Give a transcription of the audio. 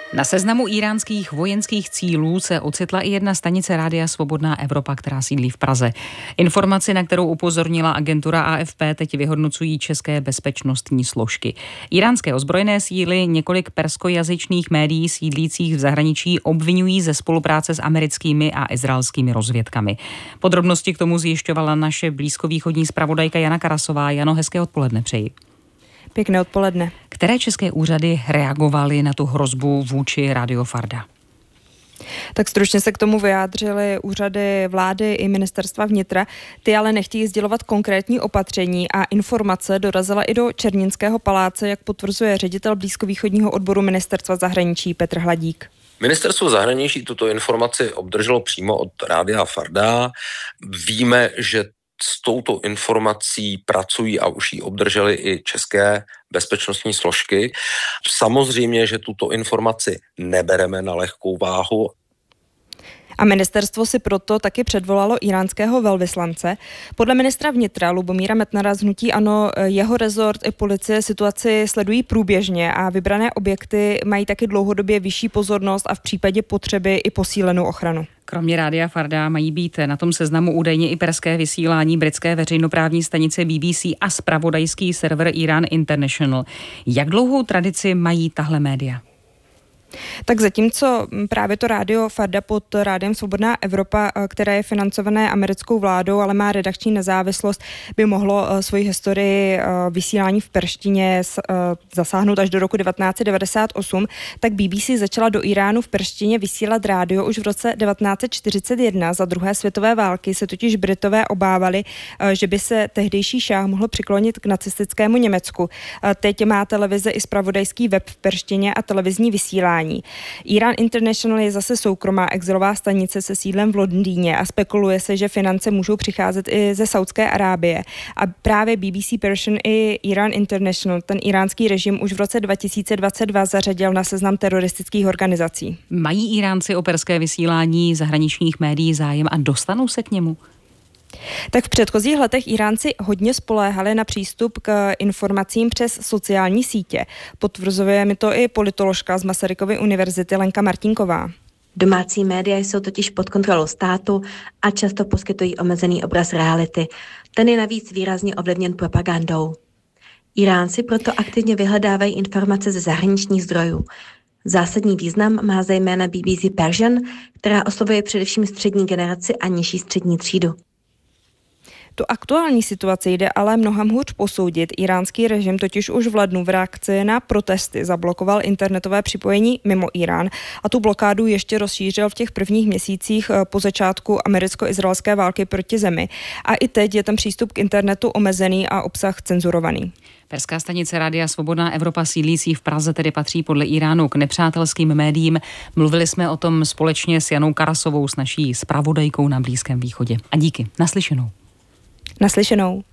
Na seznamu íránských vojenských cílů se ocitla i jedna stanice Rádia Svobodná Evropa, která sídlí v Praze. Informaci, na kterou upozornila agentura AFP, teď vyhodnocují české bezpečnostní složky. Íránské ozbrojené síly několik perskojazyčných médií sídlících v zahraničí obvinují ze spolupráce s americkými a izraelskými rozvědkami. Podrobnosti k tomu zjišťovala naše blízkovýchodní zpravodajka Jana Karasová. Jano, hezké odpoledne přeji. Pěkné odpoledne. Které české úřady reagovaly na tu hrozbu vůči Rádiu Farda? Tak stručně se k tomu vyjádřily úřady vlády i ministerstva vnitra. Ty ale nechtějí sdělovat konkrétní opatření a informace dorazila i do Černínského paláce, jak potvrzuje ředitel blízkovýchodního odboru ministerstva zahraničí Petr Hladík. Ministerstvo zahraničí tuto informaci obdrželo přímo od Rádia Farda. Víme, že s touto informací pracují a už ji obdrželi i české bezpečnostní složky. Samozřejmě, že tuto informaci nebereme na lehkou váhu. A ministerstvo si proto taky předvolalo íránského velvyslance. Podle ministra vnitra Lubomíra Metnara z hnutí ANO jeho rezort i policie situaci sledují průběžně a vybrané objekty mají taky dlouhodobě vyšší pozornost a v případě potřeby i posílenou ochranu. Kromě Rádia Farda mají být na tom seznamu údajně i perské vysílání britské veřejnoprávní stanice BBC a zpravodajský server Iran International. Jak dlouhou tradici mají tahle média? Tak zatímco právě to Rádio Farda pod Rádiem Svobodná Evropa, které je financované americkou vládou, ale má redakční nezávislost, by mohlo svoji historii vysílání v perštině zasáhnout až do roku 1998, tak BBC začala do Iránu v perštině vysílat rádio už v roce 1941. Za druhé světové války se totiž Britové obávali, že by se tehdejší šáh mohl přiklonit k nacistickému Německu. Teď má televize i zpravodajský web v perštině a televizní vysílání. Iran International je zase soukromá exilová stanice se sídlem v Londýně a spekuluje se, že finance můžou přicházet i ze Saudské Arábie. A právě BBC Persian i Iran International ten iránský režim už v roce 2022 zařadil na seznam teroristických organizací. Mají Iránci o perské vysílání zahraničních médií zájem a dostanou se k němu? Tak v předchozích letech Iránci hodně spoléhali na přístup k informacím přes sociální sítě. Potvrzuje mi to i politoložka z Masarykovy univerzity Lenka Martinková. Domácí média jsou totiž pod kontrolou státu a často poskytují omezený obraz reality. Ten je navíc výrazně ovlivněn propagandou. Iránci proto aktivně vyhledávají informace ze zahraničních zdrojů. Zásadní význam má zejména BBC Persian, která oslovuje především střední generaci a nižší střední třídu. Tu aktuální situaci jde ale mnohem hůř posoudit. Iránský režim totiž už v lednu v reakci na protesty zablokoval internetové připojení mimo Irán a tu blokádu ještě rozšířil v těch prvních měsících po začátku americko-izraelské války proti zemi. A i teď je ten přístup k internetu omezený a obsah cenzurovaný. Perská stanice Rádia Svobodná Evropa sídlící v Praze tedy patří podle Iránu k nepřátelským médiím. Mluvili jsme o tom společně s Janou Karasovou, s naší zpravodajkou na Blízkém východě. A díky. Naslyšenou. Naslyšenou.